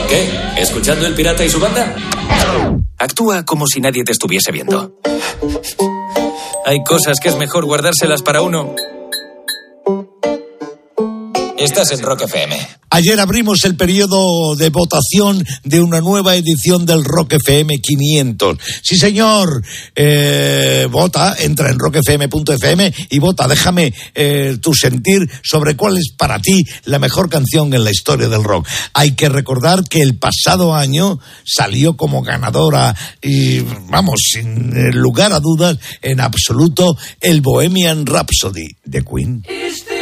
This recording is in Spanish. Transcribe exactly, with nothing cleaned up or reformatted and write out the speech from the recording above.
¿Qué? ¿Escuchando El Pirata y su banda? Actúa como si nadie te estuviese viendo. Hay cosas que es mejor guardárselas para uno. Estás en Rock F M. Ayer abrimos el periodo de votación de una nueva edición del Rock F M quinientos. Sí, señor. Eh, vota, entra en rock f m punto f m y vota. Déjame eh, tu sentir sobre cuál es para ti la mejor canción en la historia del rock. Hay que recordar que el pasado año salió como ganadora y, vamos, sin lugar a dudas, en absoluto, el Bohemian Rhapsody de Queen.